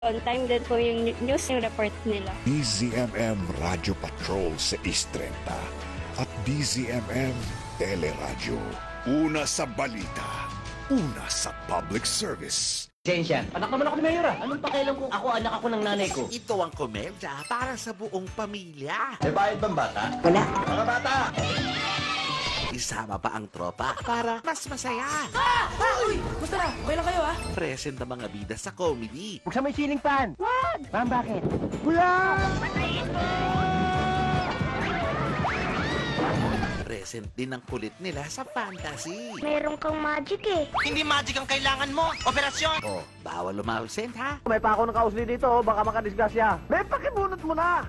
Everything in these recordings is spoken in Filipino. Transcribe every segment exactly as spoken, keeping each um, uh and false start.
On time din po yung news yung report nila. D Z M M Radio Patrol sa East thirty at D Z M M Teleradyo. Una sa balita, una sa public service. Sensya. Anak naman ako ni Mayor ah. Anong pakialam kung ako anak ako ng nanay ko? Ito ang komedya para sa buong pamilya. May bayad bang bata? Wala. Mga bata! Isama pa ang tropa para mas masaya. Ah! Ah! Uy! Gusto na! Okay lang kayo ah! Present ang mga bida sa comedy. Buksan mo yung ceiling fan! Wag! Ma'am, bakit? Wala! Present din ang kulit nila sa fantasy. Meron kang magic eh. Hindi magic ang kailangan mo. Operasyon! Oh, bawal lumawsent ha. May pa ako ng kausli dito, baka makadisgasya. May pakibunot mo na!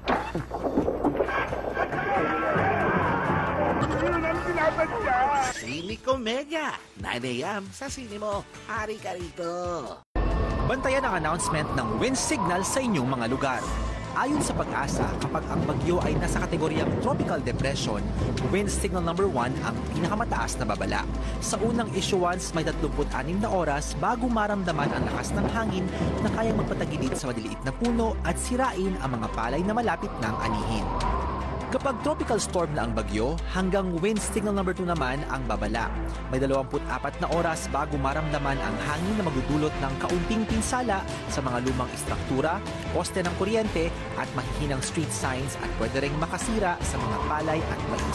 Sini Komedya. nine a m sa sine mo. Hari ka rito. Bantayan ang announcement ng wind signal sa inyong mga lugar. Ayon sa Pag-asa, kapag ang bagyo ay nasa kategoryang tropical depression, wind signal number one ang pinakamataas na babala. Sa unang issuance, may tatlumpu't anim na oras bago maramdaman ang lakas ng hangin na kayang magpatagilid sa maliliit na puno at sirain ang mga palay na malapit ng anihin. Kapag tropical storm na ang bagyo, hanggang wind signal number two naman ang babala. May dalawampu't apat na oras bago maramdaman ang hangin na magdudulot ng kaunting pinsala sa mga lumang istruktura, poste ng kuryente at mahihinang street signs at pwede ring makasira sa mga palay at mais.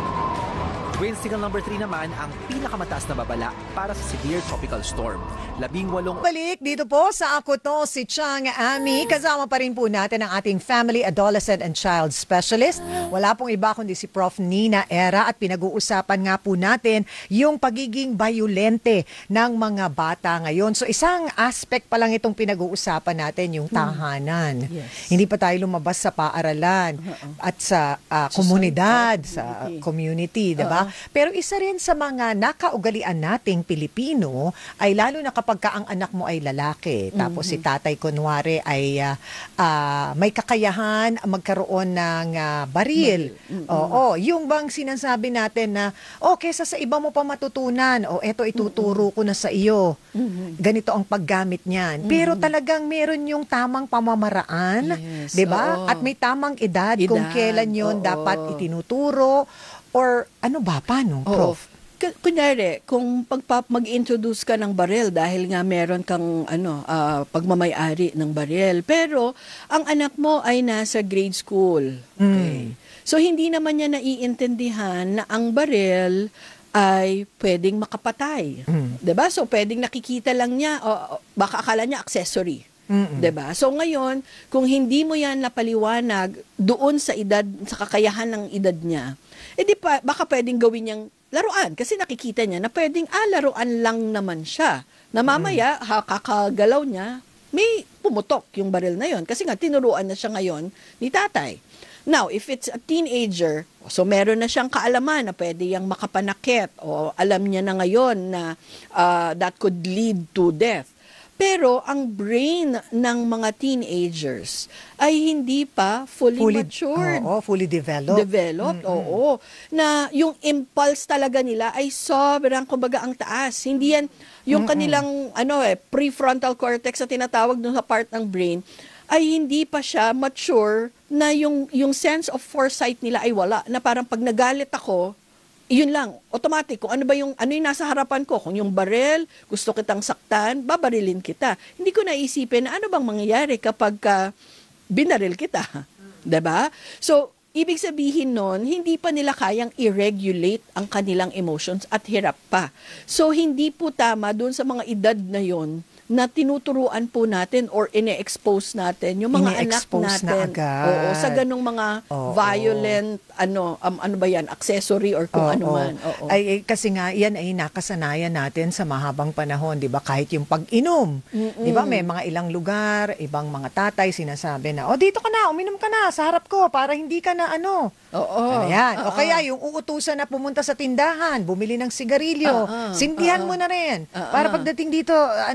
Wind signal number three naman ang pinakamataas na babala para sa severe tropical storm. Labing walong... Balik dito po sa Ako To, si Chang Ami. Kasama pa rin po natin ang ating Family, Adolescent and Child Specialist. Wala pong iba kundi si Prof Nina Era at pinag-uusapan nga po natin yung pagiging bayolente ng mga bata ngayon. So isang aspect pa lang itong pinag-uusapan natin, yung tahanan. Yes. Hindi pa tayo lumabas sa paaralan Uh-uh. at sa ah, komunidad, Society, sa community. community, diba? Pero isa rin sa mga nakaugalian nating Pilipino ay lalo na kapag ka ang anak mo ay lalaki, tapos si tatay kunwari ay ah, ah, may kakayahan magkaroon ng ah, baril. Oo, yung bang sinasabi natin na, oh, kesa sa iba mo pa matutunan, o eto ituturo ko na sa iyo. Ganito ang paggamit niyan. Pero talagang meron yung tamang pamamaraan, Yes, 'di ba? oo. At may tamang edad, kung Edad, kailan yun oo. dapat itinuturo. Or ano ba, paano, Oo. Prof? K- Kunyari, kung pagpap mag-introduce ka ng baril dahil nga meron kang ano, ah, pagmamayari ng baril, pero ang anak mo ay nasa grade school. Okay. So hindi naman niya naiintindihan na ang baril ay pwedeng makapatay. 'Di ba? So pwedeng nakikita lang niya o o, baka akala niya accessory. 'Di ba? So ngayon, kung hindi mo 'yan napaliwanag doon sa edad, sa kakayahan ng edad niya, edi pa, baka pwedeng gawin niyang laruan kasi nakikita niya na pwedeng ah, laruan lang naman siya. Na mamaya, ha, kakagalaw niya, may pumutok yung baril na yon kasi nga tinuruan na siya ngayon ni tatay. Now, if it's a teenager, so meron na siyang kaalaman na pwede yang makapanakit o alam niya na ngayon na ah, that could lead to death. Pero ang brain ng mga teenagers ay hindi pa fully, matured. Oo, fully developed. Developed, oo. Na yung impulse talaga nila ay sobrang, kumbaga, ang taas. Hindi yan, yung kanilang, ano eh, prefrontal cortex na tinatawag dun sa part ng brain, ay hindi pa siya mature na yung, yung sense of foresight nila ay wala. Na parang pag nagalit ako, yun lang, automatic, kung ano ba yung, ano yung nasa harapan ko, kung yung baril, gusto kitang saktan, babarilin kita. Hindi ko naisipin na ano bang mangyayari kapag ka binaril kita. Diba? So, ibig sabihin nun, hindi pa nila kayang i-regulate ang kanilang emotions at hirap pa. So, hindi po tama dun sa mga edad na yon na tinuturuan po natin or ine-expose natin yung mga anak Ine-expose na natin. agad. Oo, sa ganung mga Oo. violent, ano, um, ano ba yan, accessory or kung Oo. ano man. Oo. Ay, ay, kasi nga, yan ay nakasanayan natin sa mahabang panahon, di ba? Kahit yung pag-inom. Di ba? May mga ilang lugar, ibang mga tatay sinasabi na, oh, dito ka na, uminom ka na, sa harap ko, para hindi ka na ano. Oo. Ano yan? O Oo. kaya yung uutusan na pumunta sa tindahan, bumili ng sigarilyo, Oo. sindihan Oo. mo na rin. Oo. Para pagdating dito, anuhin na lang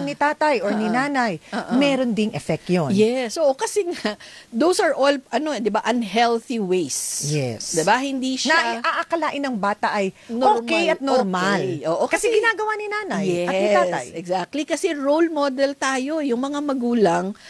lang ni tatay or ni nanay, meron ding effect yun. Yes. So, kasi nga, those are all, ano, di ba, unhealthy ways. Yes. Di ba? Hindi Na siya... aakalain ng bata ay Normal, okay at normal. okay. Oo, kasi, kasi- ginagawa ni nanay Yes, at ni tatay. exactly. Kasi role model tayo, yung mga magulang,